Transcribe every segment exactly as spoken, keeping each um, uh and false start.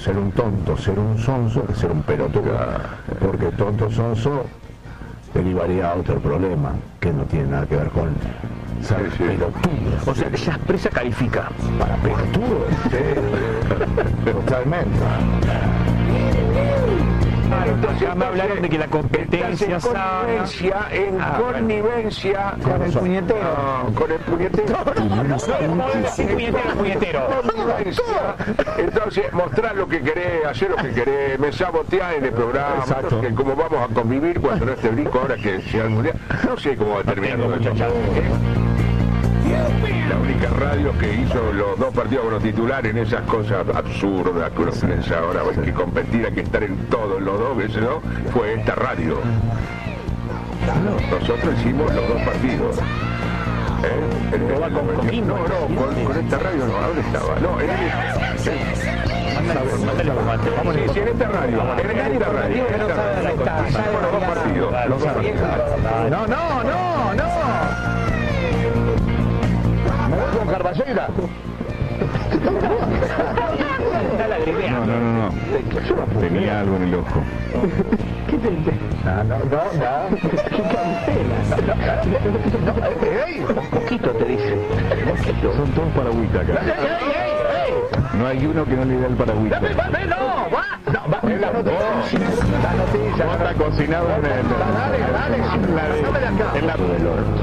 ser un tonto, ser un sonso, que ser un pelotudo. Porque tonto, sonso derivaría a otro problema que no tiene nada que ver con ser sí, sí. pelotudo. O sea, esa expresa califica. Para pelotudo, sí, totalmente. Entonces, ya me hablaron de que la competencia estás en connivencia, en Ah, connivencia Con el puñetero. no, con el puñetero. puñetero, puñetero. Connivencia. Entonces, mostrar lo que querés, hacer lo que querés, me sabotear en el programa. Exacto. Que como vamos a convivir cuando no esté Brico, ahora que sea el mundial, no sé cómo va a terminar. tengo mucha chance. La única radio que hizo los dos partidos con los titulares en esas cosas absurdas que uno piensa ahora, hay que competir, hay que estar en todos los dos, veces, ¿no? Fue esta radio. Nosotros hicimos los dos partidos. ¿Eh? El, el, el, el, no, no, con, con esta radio no, ¿dónde estaba? No, en el, sí, sí, en esta radio, en esta radio, en esta radio. Hicimos los dos partidos, los dos partidos. No, no, no, no. ¿Me voy con Carballeira? No, no, no, no. Tenía algo en el ojo. ¿Qué te No, no, no, no. ¿Qué cancela? ¡Ey! Un poquito te dice. Un poquito. Son todos paragüitas acá. No hay uno que no le dé el paragüita. ¡No! ¡Va! No, va. Es la noticia. La noticia. Está cocinado en el... Dale, dale. Dame de acá. En la... del orto.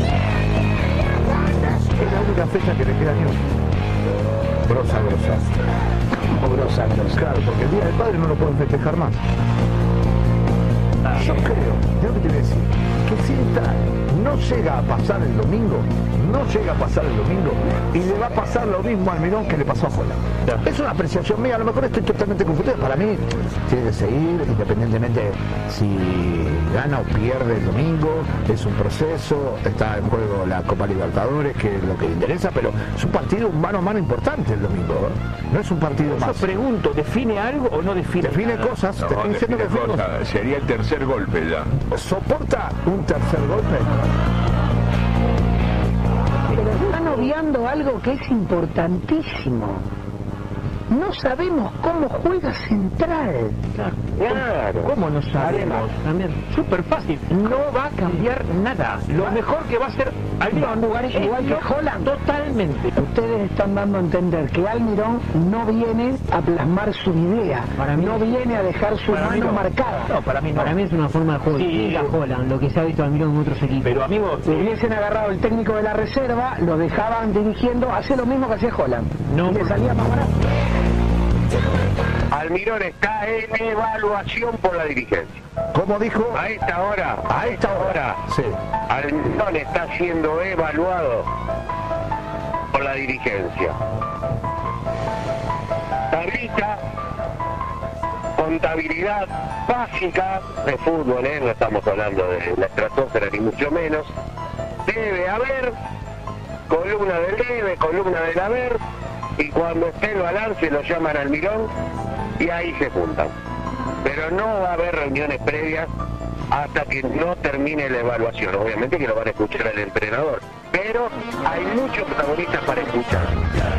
Es la única fecha que le queda a Dios. Brosa, brosa. O brosa, brosa. Claro, porque el Día del Padre no lo pueden festejar más. Yo creo, tengo que te voy a decir, que si esta no llega a pasar el domingo, no llega a pasar el domingo, y le va a pasar lo mismo al Almirón que le pasó a Holland. Es una apreciación mía, a lo mejor estoy totalmente confundido. Para mí, tiene que seguir, independientemente si gana o pierde el domingo, es un proceso, está en juego la Copa Libertadores, que es lo que le interesa, pero es un partido mano a mano importante el domingo, ¿eh? No es un partido Yo más. pregunto, ¿define algo o no define? Define nada? cosas, No, te estoy diciendo que define define cosas. cosas. Sería el tercer golpe ya. ¿Soporta un tercer golpe? Pero están obviando algo que es importantísimo. No sabemos cómo juega Central. Claro. ¿Cómo no sabemos? Súper fácil. No va a cambiar nada. Lo mejor que va a hacer Almirón Jugar es igual que Holland. Totalmente. Ustedes están dando a entender que Almirón no viene a plasmar su idea, Para mí no viene a dejar su para mí mano no. marcada. No, para mí no. Para mí es una forma de juego Sí, distinta a Holland, lo que se ha visto Almirón en otros equipos. Pero amigo, Si hubiesen agarrado el técnico de la reserva, lo dejaban dirigiendo, hace lo mismo que hacía Holland. No, y le salía más barato. Almirón está en evaluación por la dirigencia. ¿Cómo dijo? A esta hora, A esta hora. Sí. Almirón está siendo evaluado por la dirigencia. Tablita, contabilidad básica de fútbol, ¿eh? No estamos hablando de la estratosfera ni mucho menos. Debe haber columna del debe, columna del haber, y cuando esté el balance lo llaman al Almirón y ahí se juntan. Pero no va a haber reuniones previas hasta que no termine la evaluación. Obviamente que lo van a escuchar al entrenador, pero hay muchos protagonistas para escuchar.